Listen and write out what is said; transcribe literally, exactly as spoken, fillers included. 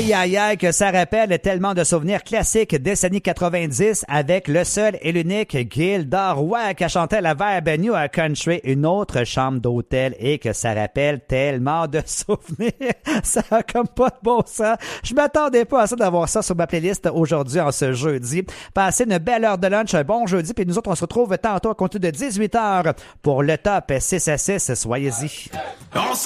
Aïe, aïe, aïe, que ça rappelle tellement de souvenirs classiques des années quatre-vingt-dix avec le seul et l'unique Gilda Roy qui a chanté la verbe New Country, une autre chambre d'hôtel, et que ça rappelle tellement de souvenirs. Ça a comme pas de bon sens. Je m'attendais pas à ça d'avoir ça sur ma playlist aujourd'hui en ce jeudi. Passez une belle heure de lunch, un bon jeudi, puis nous autres, on se retrouve tantôt à compter de dix-huit heures pour le top six à six. Soyez-y.